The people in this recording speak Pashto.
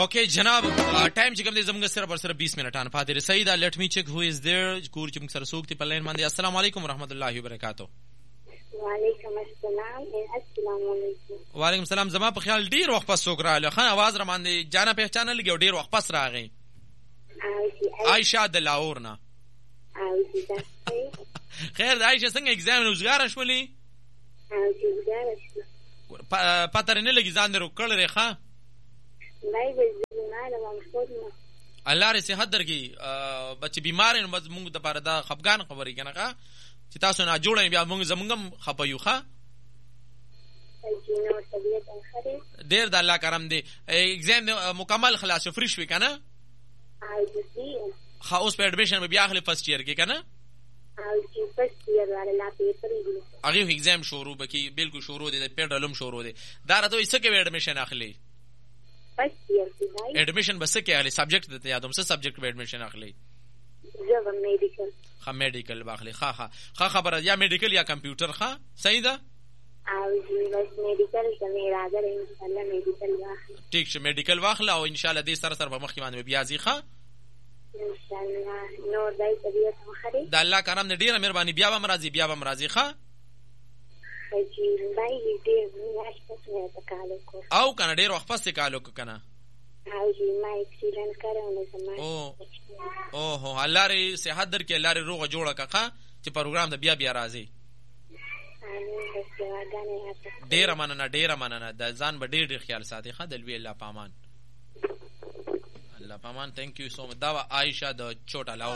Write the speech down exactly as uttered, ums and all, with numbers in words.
اوکے جناب ټایم چې کوم دی زموږ سره پر سره بیس منټان پاتې دي. صحیح دا لیټ می چیک هو از دیر کور چې موږ سره سوق تی په لاین باندې. السلام علیکم ورحمت الله وبرکاتہ. وعلیکم السلام. السلام علیکم. وعلیکم السلام. زما په خیال ډیر وخت پس سوق رااله خان आवाज را باندې جانا پہچان لګي ډیر وخت پس راغی. عائشہ د لاهور نه. خیر عائشہ څنګه ایگزام وزګار شولې؟ وزګار شو. پاتره نه لګی ځان درو کړل ریخه. بای بزنه له مخود نه. الله ر صحت درګي بچ بیمار نه موږ د پاره دا خفغان خبرې کنه کا چې تاسو نه جوړې بیا موږ زمونږم خپایو ښا. ډیر د الله کرم دی. ایگزام مکمل خلاص فری شوی کنه؟ ها اوس په ایڈمیشن بیا اخلي فرست ایئر کې کنه؟ او چې فرست ایئر واره لا پیپر دی. هغه ایگزام شروع بکی بالکل شروع دی په ډلم شروع دی. دا راته ایسه کې ایڈمیشن اخلي. فرست ایئر کې ایڈمیشن بس کې اخلي سبجیکټ ته یادوم څه سبجیکټ په ایڈمیشن اخلي؟ زه میډیکل. ها میډیکل واخلي. ها ها ها خبره یا میډیکل یا کمپیوټر. ها صحیح ده. او چې بس میډیکل ته مې راځي ان شاء الله میډیکل واخلم. ٹھیک شه میډیکل واخله او ان شاء الله دې سره سره په مخ کې باندې بیا ځي. ها ان شاء الله نور دای طبيعت مخري. د الله کرم دې ډیره مهرباني. بیا به مرضی بیا به مرضی. ها چې دای دې میاشته څه کالو کو او کنه ډیر وخت پس کالو کو کنه. او چې ما اکسیډنټ کړو نو سم. او او هو الله ری صحت در کې الله ری روغه جوړه کړه چې پروګرام د بیا بیا راځي. ډیر مننه ډیر مننه. د ځان به ډیر ډیر خیال ساتي. ښه دلوي الله پامان الله پامان. ثانک یو سو مچ. دا عائشہ د چوټا لاو